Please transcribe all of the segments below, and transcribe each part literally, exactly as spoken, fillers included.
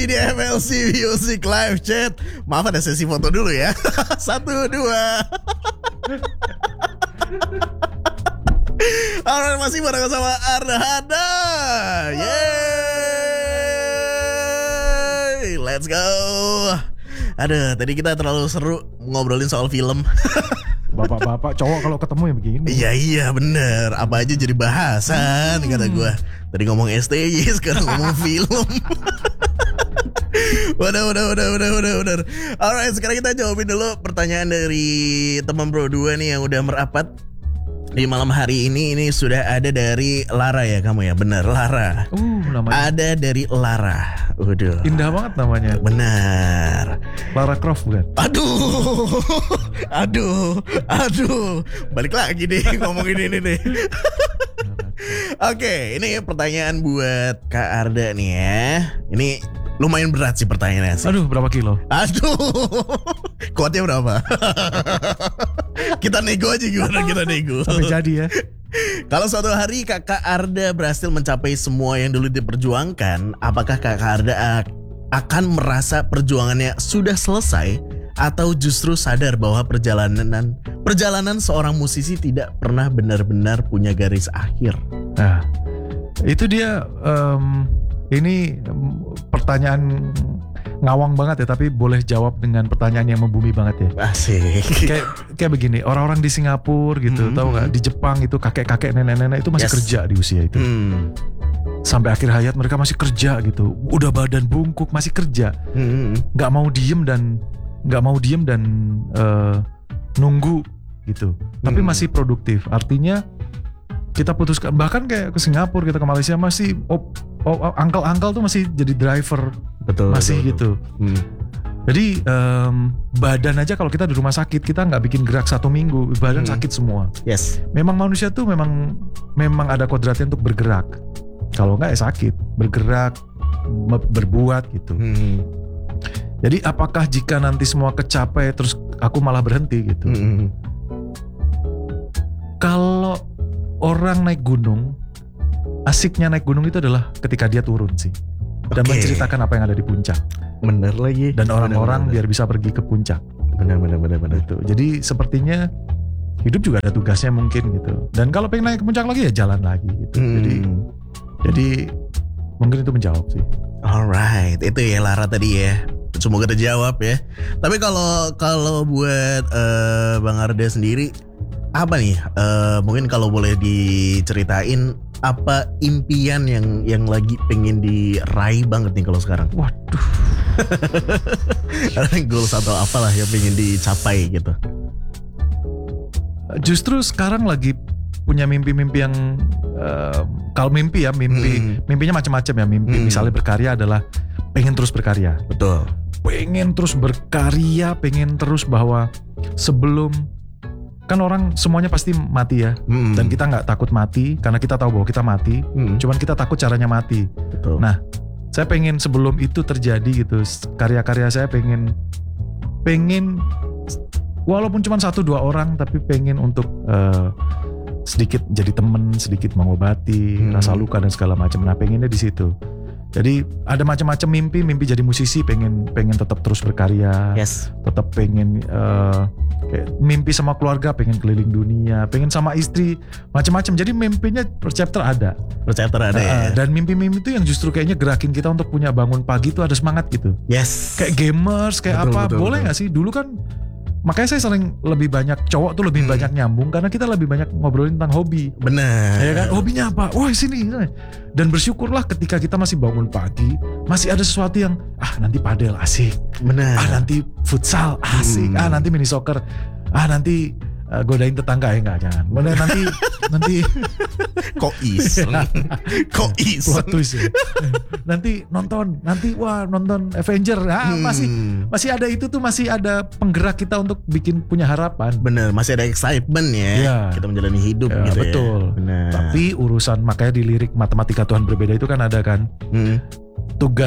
masih di M L C Music Live Chat. Maaf ada sesi foto dulu ya. Satu dua. Alright, masih bareng sama Arda Hada. Yeay, let's go. Aduh, tadi kita terlalu seru ngobrolin soal film. Bapak-bapak cowok kalau ketemu ya begini. Iya iya bener. Apa aja jadi bahasan hmm. kata gue. Tadi ngomong S T Y, sekarang ngomong film. Waduh, waduh, waduh, waduh, waduh, waduh. Alright, sekarang kita jawabin dulu pertanyaan dari teman bro dua nih yang udah merapat di malam hari ini. Ini sudah ada dari Lara ya kamu ya, bener Lara. Uh, namanya. Ada dari Lara. Waduh. Indah banget namanya. Benar. Lara Croft bukan? Aduh, aduh, aduh. Balik lagi deh ngomongin ini nih. Oke, ini pertanyaan buat Kak Arda nih ya. Ini lumayan berat sih pertanyaannya sih. Aduh, berapa kilo? Aduh, kuatnya berapa? Kita nego aja gimana kita nego. Sampai jadi ya. Kalau suatu hari Kakak Arda berhasil mencapai semua yang dulu diperjuangkan, apakah Kakak Arda akan merasa perjuangannya sudah selesai atau justru sadar bahwa perjalanan perjalanan seorang musisi tidak pernah benar-benar punya garis akhir? Nah, itu dia. Um, ini pertanyaan ngawang banget ya, tapi boleh jawab dengan pertanyaan yang membumi banget ya. Asik. Kayak kayak begini, orang-orang di Singapura gitu, mm-hmm. tahu nggak? Di Jepang itu kakek-kakek, nenek-nenek itu masih yes. kerja di usia itu. Mm. Sampai akhir hayat mereka masih kerja gitu. Udah badan bungkuk masih kerja. Mm-hmm. Nggak mau diem dan nggak mau diem dan uh, nunggu gitu. Tapi mm. masih produktif. Artinya kita putuskan, bahkan kayak ke Singapura, kita ke Malaysia masih oh, oh, uncle-uncle tuh masih jadi driver. Betul, masih betul, gitu. Betul. Hmm. Jadi um, badan aja kalau kita di rumah sakit kita nggak bikin gerak satu minggu, badan hmm. sakit semua. Yes. Memang manusia tuh memang memang ada kodratnya untuk bergerak. Kalau nggak ya sakit. Bergerak, berbuat gitu. Hmm. Jadi apakah jika nanti semua kecapai terus aku malah berhenti gitu? Hmm. Kalau orang naik gunung, asiknya naik gunung itu adalah ketika dia turun sih. Dan okay. menceritakan apa yang ada di puncak. Bener lagi. Dan orang-orang biar bisa pergi ke puncak. Bener, bener, bener, bener. Gitu. Jadi sepertinya hidup juga ada tugasnya mungkin gitu. Dan kalau pengen naik ke puncak lagi ya jalan lagi gitu. Hmm. Jadi, jadi mungkin itu menjawab sih. Alright, itu ya Lara tadi ya. Semoga terjawab ya. Tapi kalau kalau buat uh, Bang Arda sendiri, apa nih? Uh, mungkin kalau boleh diceritain, apa impian yang yang lagi pengen diraih banget nih kalau sekarang? Waduh. Ada goals atau apalah yang pengen dicapai gitu? Justru sekarang lagi punya mimpi-mimpi yang uh, kalau mimpi ya mimpi hmm. mimpinya macam-macam ya. Mimpi hmm. misalnya berkarya adalah pengen terus berkarya. Betul. Pengen terus berkarya, pengen terus bahwa sebelum kan orang semuanya pasti mati ya, hmm. dan kita nggak takut mati karena kita tahu bahwa kita mati, hmm. cuman kita takut caranya mati. Betul. Nah, saya pengen sebelum itu terjadi gitu, karya-karya saya pengen, pengen walaupun cuma satu dua orang, tapi pengen untuk uh, sedikit jadi temen, sedikit mengobati hmm. rasa luka dan segala macam. Nah, pengennya di situ. Jadi ada macam-macam mimpi, mimpi jadi musisi, pengen pengen tetap terus berkarya, yes. tetap pengen uh, kayak mimpi sama keluarga, pengen keliling dunia, pengen sama istri, macam-macam. Jadi mimpinya per chapter ada, per chapter ada uh, ya. Dan mimpi-mimpi itu yang justru kayaknya gerakin kita untuk punya bangun pagi itu ada semangat gitu. Yes. Kayak gamers, kayak betul, apa, betul, boleh nggak sih? Dulu kan. Makanya saya sering lebih banyak cowok tuh lebih hmm. banyak nyambung karena kita lebih banyak ngobrolin tentang hobi. Benar. Ya kan, hobinya apa? Wah sini. Dan bersyukurlah ketika kita masih bangun pagi, masih ada sesuatu yang ah nanti padel asik. Benar. Ah nanti futsal asik. Hmm. Ah nanti mini soccer. Ah nanti uh, godain tetangga ya enggak jangan. Benar nanti nanti kois. Kois. Plot twist ya. Nanti nonton, nanti wah nonton Avenger. Ah hmm. masih masih ada itu tuh, masih ada penggerak kita untuk bikin punya harapan. Bener, masih ada excitement ya, ya. Kita menjalani hidup ya, gitu betul. ya. Bener. Tapi urusan makanya di lirik Matematika Tuhan Berbeda itu kan ada kan. Hmm. Tugas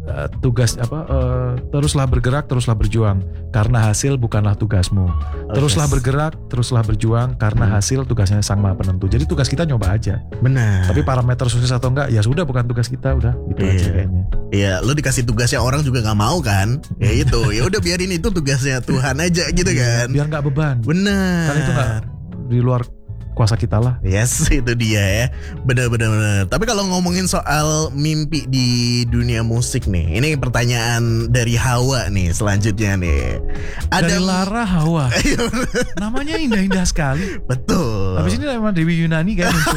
uh, tugas apa uh, teruslah bergerak, teruslah berjuang karena hasil bukanlah tugasmu. Teruslah yes. bergerak, teruslah berjuang karena hmm. hasil tugasnya Sang Maha Penentu. Jadi tugas kita nyoba aja. Benar. Tapi parameter sukses atau enggak ya sudah bukan tugas kita, udah gitu iya. aja kayaknya. Iya, lu dikasih tugasnya orang juga nggak mau kan? Ya itu, ya udah biarin itu tugasnya Tuhan aja gitu kan. Biar nggak beban. Benar. Karena itu nggak di luar kuasa kita lah. Yes, itu dia ya. Benar-benar. Tapi kalau ngomongin soal mimpi di dunia musik nih, ini pertanyaan dari Hawa nih selanjutnya nih. Ada dari Lara Hawa. Namanya indah-indah sekali. Betul. Habis ini memang Dewi Yunani kayak muncul.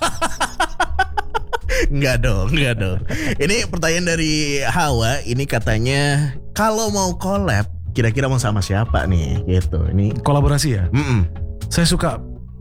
Enggak dong, enggak dong. Ini pertanyaan dari Hawa. Ini katanya kalau mau collab, kira-kira mau sama siapa nih? Gitu. Ini kolaborasi ya. Mm-mm. Saya suka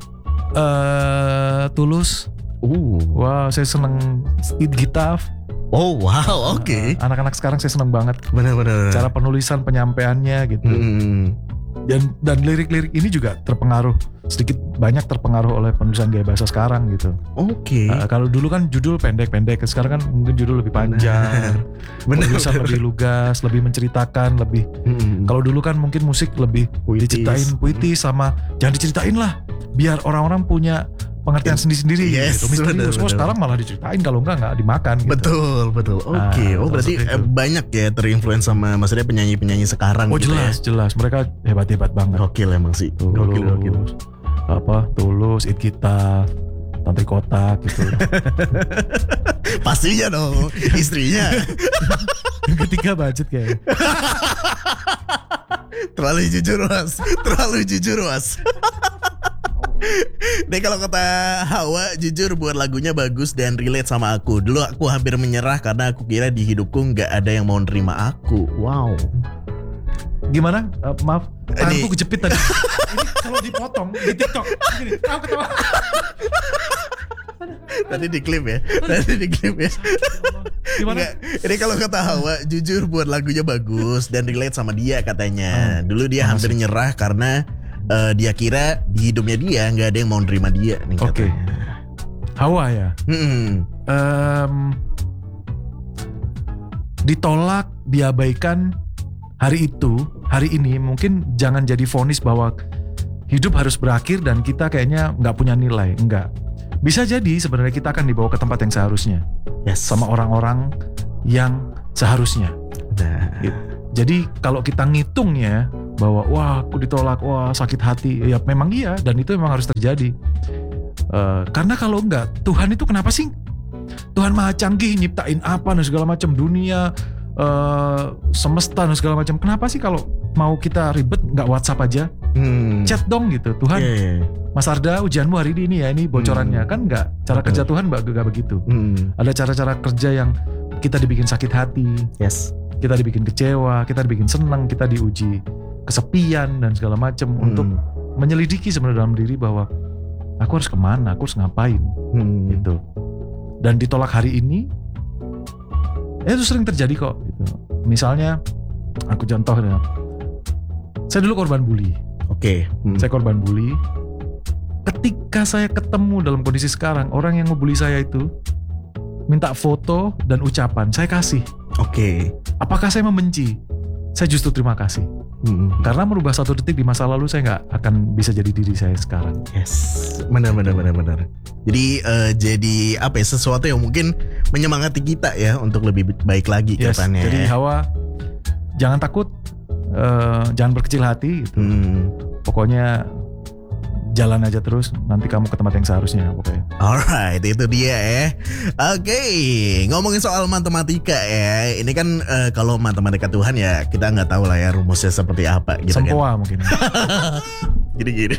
uh, Tulus. Uh, wow, saya seneng Eat Gitaf. Oh wow, oke. Okay. Uh, anak-anak sekarang saya seneng banget. Benar-benar. Cara penulisan, penyampaiannya gitu. Mm. Dan dan lirik-lirik ini juga terpengaruh sedikit banyak terpengaruh oleh penulisan gaya bahasa sekarang gitu. Oke. Okay. Uh, kalau dulu kan judul pendek-pendek, sekarang kan mungkin judul lebih panjang, bener, penulisan bener. lebih lugas, lebih menceritakan, lebih. Hmm. Kalau dulu kan mungkin musik lebih puitis. Diceritain puitis sama jangan diceritain lah, biar orang-orang punya pengertian sendiri-sendiri. Yes, gitu. Misterius. Oh, sekarang malah diceritain, kalau enggak nggak dimakan. Gitu. Betul, betul. Oke. Okay. Nah, oh berarti eh, banyak ya terinfluence sama maksudnya penyanyi-penyanyi sekarang. Oh gitu jelas, ya? jelas. Mereka hebat-hebat banget. Gokil emang sih. Tulus, gokil, gokil. Apa? Tulus, Eat Gitaf, Tantri Kotak gitu. Pastinya dong, istrinya. Yang ketiga budget kayaknya. Terlalu jujur mas, terlalu jujur mas. Nih kalau kata Hawa, jujur buat lagunya bagus dan relate sama aku. Dulu aku hampir menyerah karena aku kira di hidupku nggak ada yang mau nerima aku. Wow. Gimana? Uh, maaf, tanganku kejepit tadi. Ini kalau dipotong di TikTok, gini, aku ketawa. Tadi di klip ya, tadi di klip ya. Gimana? Nggak, ini kalau kata Hawa, jujur buat lagunya bagus dan relate sama dia katanya. Dulu dia oh, hampir masih. nyerah karena Uh, dia kira di hidupnya dia nggak ada yang mau nerima dia nih katanya. Oke. Okay. Hawa ya. Hmm. Um, ditolak, diabaikan hari itu, hari ini mungkin jangan jadi vonis bahwa hidup harus berakhir dan kita kayaknya nggak punya nilai. Enggak. Bisa jadi sebenarnya kita akan dibawa ke tempat yang seharusnya. Yes. Sama orang-orang yang seharusnya. Nah. Gitu. Jadi kalau kita ngitungnya bahwa wah aku ditolak, wah sakit hati, ya memang iya dan itu memang harus terjadi. Uh, karena kalau enggak, Tuhan itu kenapa sih? Tuhan maha canggih, nyiptain apa dan segala macam dunia, uh, semesta dan segala macam. Kenapa sih kalau mau kita ribet nggak WhatsApp aja, hmm. chat dong gitu. Tuhan, yeah. Mas Arda ujianmu hari ini ya, ini bocorannya hmm. kan nggak. Cara kerja Tuhan nggak begitu. Hmm. Ada cara-cara kerja yang kita dibikin sakit hati. Yes. Kita dibikin kecewa, kita dibikin senang, kita diuji kesepian dan segala macam hmm. untuk menyelidiki sebenarnya dalam diri bahwa aku harus kemana, aku harus ngapain, hmm. gitu. Dan ditolak hari ini, ya itu sering terjadi kok. Gitu. Misalnya, aku contoh ya, saya dulu korban bully. Oke. Okay. Hmm. Saya korban bully. Ketika saya ketemu dalam kondisi sekarang, orang yang ngebully saya itu minta foto dan ucapan, saya kasih. Oke. Okay. Apakah saya membenci? Saya justru terima kasih. Hmm. Karena merubah satu detik di masa lalu saya nggak akan bisa jadi diri saya sekarang. Yes, benar benar benar benar. Jadi uh, jadi apa ya, sesuatu yang mungkin menyemangati kita ya untuk lebih baik lagi yes, katanya. Jadi Hawa, jangan takut, uh, jangan berkecil hati. Gitu. Hmm. Pokoknya jalan aja terus, nanti kamu ke tempat yang seharusnya. Oke. Okay. Alright, itu dia ya. Oke, okay. Ngomongin soal matematika ya. Ini kan uh, kalau matematika Tuhan ya kita nggak tahu lah ya rumusnya seperti apa gitu. Sempoa kan. Mungkin. Gini-gini.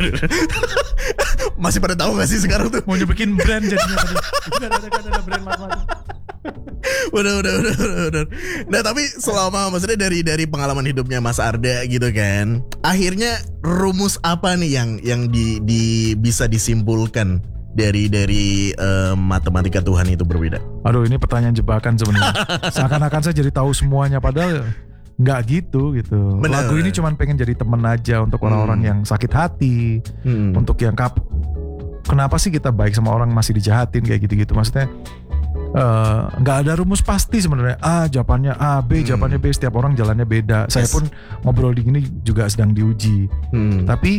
Masih pada tahu nggak sih sekarang tuh? Mau bikin brand jadinya tadi. Kan ada kan ada brand matematika. Udah, udah, udah, udah, udah. Nah tapi selama maksudnya dari dari pengalaman hidupnya Mas Arda gitu kan, akhirnya rumus apa nih yang yang di, di bisa disimpulkan dari dari uh, matematika Tuhan itu berbeda? Aduh, ini pertanyaan jebakan sebenarnya. Seakan-akan saya jadi tahu semuanya padahal nggak gitu gitu. Bener. Lagu ini cuma pengen jadi temen aja untuk orang-orang hmm. yang sakit hati, hmm. untuk yang kap. Kenapa sih kita baik sama orang masih dijahatin kayak gitu-gitu? Maksudnya nggak uh, ada rumus pasti sebenarnya. A jawabannya A, B hmm. jawabannya B. Setiap orang jalannya beda. Yes. Saya pun ngobrol di gini juga sedang diuji. Hmm. Tapi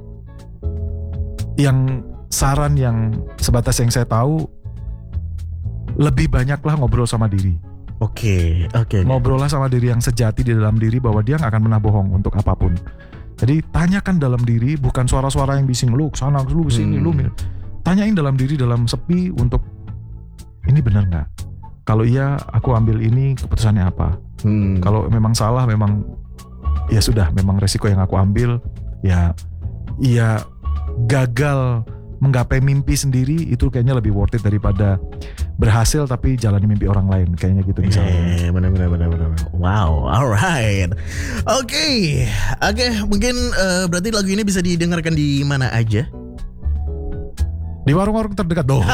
yang saran yang sebatas yang saya tahu, lebih banyaklah ngobrol sama diri. Oke, okay, oke. Okay, Ngobrollah sama diri yang sejati di dalam diri bahwa dia nggak akan pernah bohong untuk apapun. Jadi tanyakan dalam diri, bukan suara-suara yang bising lu kesana lu kesini hmm. lu. Tanyain dalam diri dalam sepi untuk ini benar nggak? Kalau iya, aku ambil ini, keputusannya apa? Hmm. Kalau memang salah, memang ya sudah, memang resiko yang aku ambil. Ya, iya gagal menggapai mimpi sendiri itu kayaknya lebih worth it daripada berhasil tapi jalani mimpi orang lain, kayaknya gitu misalnya. Eh, benar benar benar benar. Wow, alright. Oke, okay. oke, okay, mungkin uh, berarti lagu ini bisa didengarkan di mana aja? Di warung-warung terdekat dong.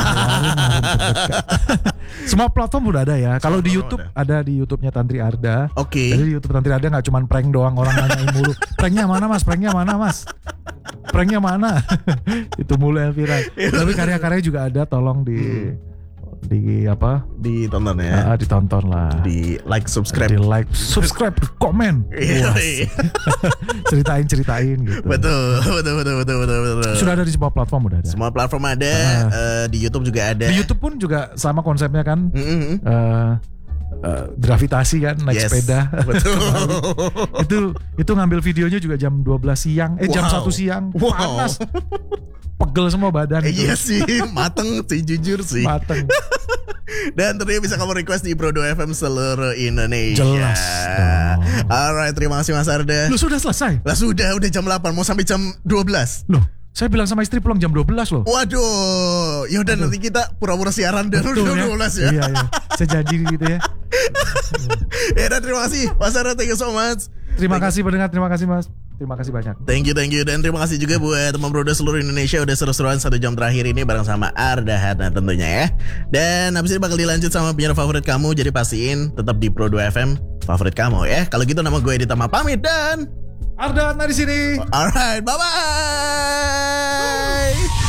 Semua platform udah ada ya. Kalau di YouTube ada. ada di YouTube-nya Tantri Arda. Oke. Okay. Jadi di YouTube Tantri Arda nggak cuma prank doang, orang nanyain mulu. Pranknya mana mas? Pranknya mana mas? Pranknya mana? Itu mulu yang viral. Tapi karya-karyanya juga ada. Tolong di hmm. di apa? Ditonton ya. Nah, ditonton lah. Di like, subscribe. Di like, subscribe, komen. ceritain ceritain gitu. Betul, betul, betul, betul, betul, betul. Sudah ada di semua platform udah ada. Semua platform ada. Uh, uh, di YouTube juga ada. Di YouTube pun juga sama konsepnya kan. Mm-hmm. Uh, uh, gravitasi kan, naik yes, sepeda. Betul. itu itu ngambil videonya juga jam dua belas siang, eh wow. jam satu siang, wow. panas. Pegel semua badan itu. Iya sih, mateng sih, jujur sih. Mateng. Dan tentunya bisa kamu request di Pro dua F M seluruh Indonesia. Jelas dong. Alright, terima kasih Mas Arda. Lu sudah selesai? Lah sudah, udah jam delapan, mau sampai jam dua belas. Loh, saya bilang sama istri pulang jam dua belas loh. Waduh, yaudah nanti kita pura-pura siaran dan udah ya? dua belas ya. Iya, iya. Saya janji gitu ya. Ya dan terima kasih Mas Arda, thank you so much. Terima thank kasih pendengar, terima kasih Mas. Terima kasih banyak. Thank you, thank you. Dan terima kasih juga buat teman Broda seluruh Indonesia udah seru-seruan satu jam terakhir ini bareng sama Arda Hatna tentunya ya. Dan habis ini bakal dilanjut sama penyiar favorit kamu. Jadi pastiin tetap di Pro dua F M favorit kamu ya. Kalau gitu nama gue Editama pamit dan Arda Hatna di sini. Alright, bye bye.